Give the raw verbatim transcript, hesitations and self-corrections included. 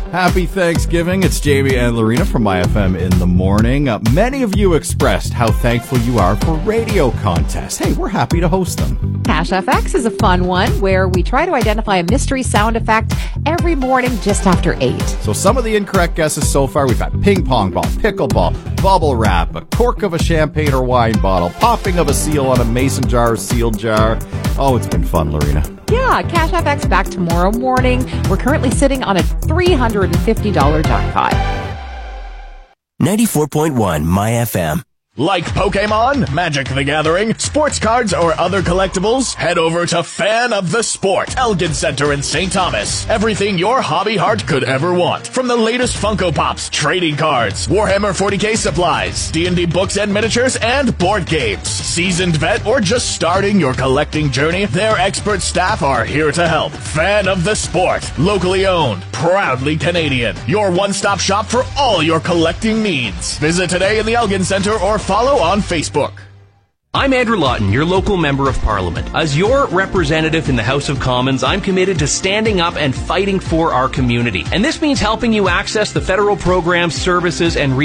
Happy Thanksgiving. It's Jamie and Lorena from I F M in the morning. Uh, many of you expressed how thankful you are for radio contests. Hey, we're happy to host them. Cash F X is a fun one where we try to identify a mystery sound effect every morning just after eight. So some of the incorrect guesses so far, we've got ping pong ball, pickleball, bubble wrap, a cork of a champagne or wine bottle, popping of a seal on a mason jar or sealed jar. Oh, it's been fun, Lorena. Yeah, Cash F X back tomorrow morning. We're currently sitting on a three hundred fifty dollars jackpot. ninety-four point one My F M. Like Pokemon, Magic the Gathering, sports cards, or other collectibles? Head over to Fan of the Sport, Elgin Center in Saint Thomas. Everything your hobby heart could ever want. From the latest Funko Pops, trading cards, Warhammer forty K supplies, D and D books and miniatures, and board games. Seasoned vet or just starting your collecting journey, their expert staff are here to help. Fan of the Sport, locally owned, proudly Canadian. Your one-stop shop for all your collecting needs. Visit today in the Elgin Center or follow on Facebook. I'm Andrew Lawton, your local Member of Parliament. As your representative in the House of Commons, I'm committed to standing up and fighting for our community. And this means helping you access the federal programs, services, and